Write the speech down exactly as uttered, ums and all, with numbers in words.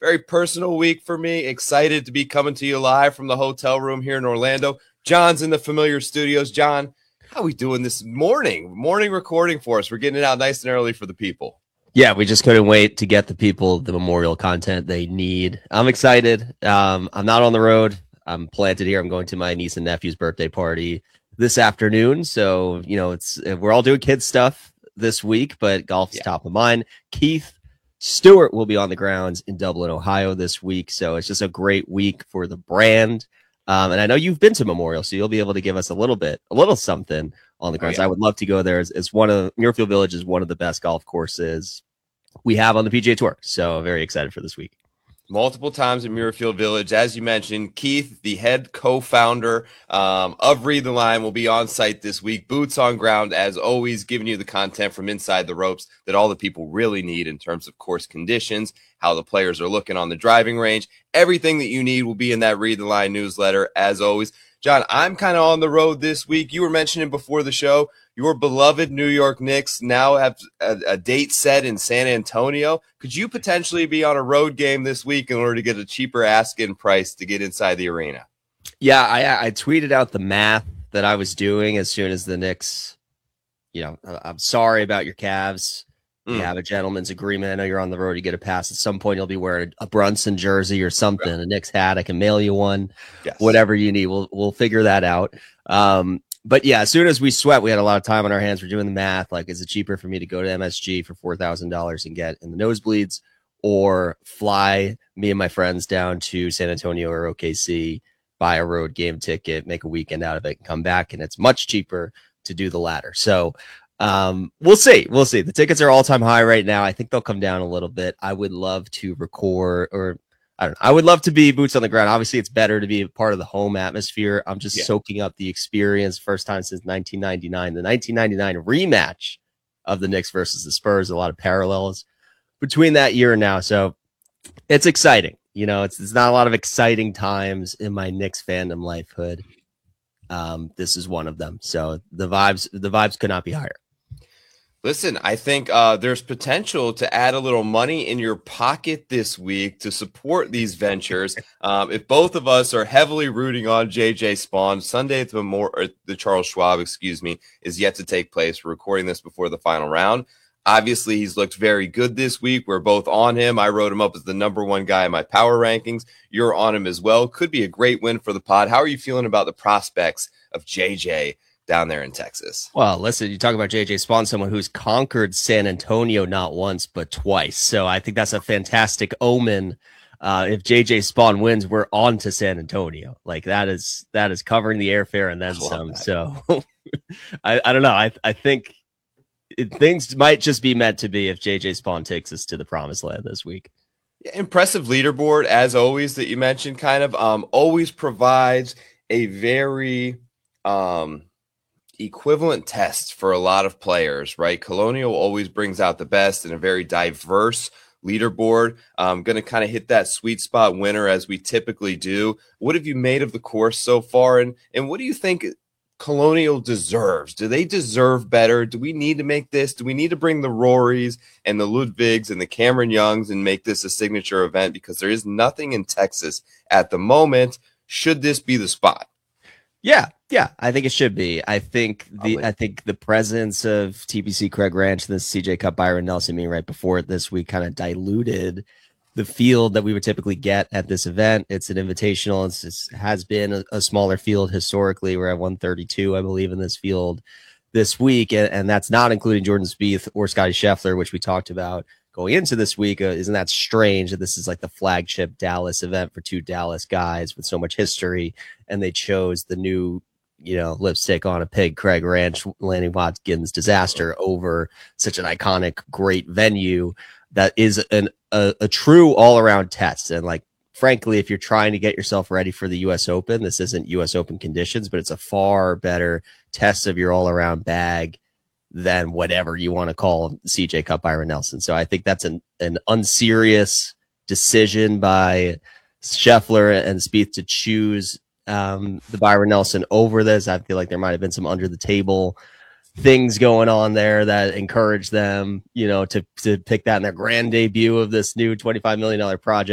Very personal week for me. Excited to be coming to you live from the hotel room here in Orlando. John's in the Familiar Studios. John, how are we doing this morning? Morning recording for us. We're getting it out nice and early for the people. Yeah, we just couldn't wait to get the people the memorial content they need. I'm excited. Um, I'm not on the road. I'm planted here. I'm going to my niece and nephew's birthday party this afternoon. So, you know, it's we're all doing kids stuff this week, but golf's yeah. top of mind. Keith Stewart will be on the grounds in Dublin, Ohio this week. So it's just a great week for the brand. Um, and I know you've been to Memorial, so you'll be able to give us a little bit, a little something on the grounds. Oh, yeah. I would love to go there. It's, it's one of Muirfield Village is one of the best golf courses we have on the P G A Tour. So very excited for this week. Multiple times in Muirfield Village. As you mentioned, Keith, the head co-founder um, of Read the Line, will be on site this week. Boots on ground, as always, giving you the content from inside the ropes that all the people really need in terms of course conditions, how the players are looking on the driving range. Everything that you need will be in that Read the Line newsletter, as always. John, I'm kind of on the road this week. You were mentioning before the show, your beloved New York Knicks now have a, a date set in San Antonio. Could you potentially be on a road game this week in order to get a cheaper ask-in price to get inside the arena? Yeah, I, I tweeted out the math that I was doing as soon as the Knicks, you know, I'm sorry about your Cavs. You mm. have a gentleman's agreement. I know you're on the road. You get a pass. At some point, you'll be wearing a Brunson jersey or something, right. a Knicks hat. I can mail you one, yes. whatever you need. We'll we'll figure that out. Um, but yeah, as soon as we sweat, we had a lot of time on our hands. We're doing the math. Like, is it cheaper for me to go to M S G for four thousand dollars and get in the nosebleeds, or fly me and my friends down to San Antonio or O K C, buy a road game ticket, make a weekend out of it, and come back? And it's much cheaper to do the latter. So um, we'll see. We'll see. The tickets are all time high right now. I think they'll come down a little bit. I would love to record, or I don't know. I would love to be boots on the ground. Obviously, it's better to be a part of the home atmosphere. I'm just yeah. soaking up the experience. First time since nineteen ninety-nine, the nineteen ninety-nine rematch of the Knicks versus the Spurs. A lot of parallels between that year and now. So it's exciting. You know, it's, it's not a lot of exciting times in my Knicks fandom lifehood. Um, this is one of them. So the vibes, the vibes could not be higher. Listen, I think uh, there's potential to add a little money in your pocket this week to support these ventures. Um, if both of us are heavily rooting on J J Spaun, Sunday at the, Memorial, the Charles Schwab, excuse me, is yet to take place. We're recording this before the final round. Obviously, he's looked very good this week. We're both on him. I wrote him up as the number one guy in my power rankings. You're on him as well. Could be a great win for the pod. How are you feeling about the prospects of J J down there in Texas? Well, listen, you talk about J J Spaun, someone who's conquered San Antonio not once but twice. So I think that's a fantastic omen. Uh, if J J Spaun wins, we're on to San Antonio. Like that is that is covering the airfare and then some. That. So I, I don't know. I I think it, things might just be meant to be if J J Spaun takes us to the promised land this week. Yeah, impressive leaderboard as always that you mentioned. Kind of um always provides a very um. equivalent test for a lot of players, right? Colonial always brings out the best in a very diverse leaderboard. I'm going to kind of hit that sweet spot winner as we typically do. What have you made of the course so far? And, and what do you think Colonial deserves? Do they deserve better? Do we need to make this? Do we need to bring the Rorys and the Ludwigs and the Cameron Youngs and make this a signature event? Because there is nothing in Texas at the moment. Should this be the spot? Yeah, yeah, I think it should be. I think the I think the presence of T P C Craig Ranch and the C J Cup Byron Nelson meeting right before it this week kind of diluted the field that we would typically get at this event. It's an invitational. It's, it's has been a, a smaller field historically. We're at one thirty-two, I believe, in this field this week, and, and that's not including Jordan Spieth or Scotty Scheffler, which we talked about going into this week. Uh, isn't that strange that this is like the flagship Dallas event for two Dallas guys with so much history, and they chose the new, you know, lipstick on a pig Craig Ranch Landon Watkins disaster over such an iconic, great venue that is an a, a true all-around test. And like, frankly, if you're trying to get yourself ready for the U S Open, this isn't U S Open conditions, but it's a far better test of your all-around bag than whatever you want to call C J Cup Byron Nelson. So I think that's an, an unserious decision by Scheffler and Spieth to choose um, the Byron Nelson over this. I feel like there might have been some under the table things going on there that encouraged them, you know, to, to pick that in their grand debut of this new twenty-five million dollars project.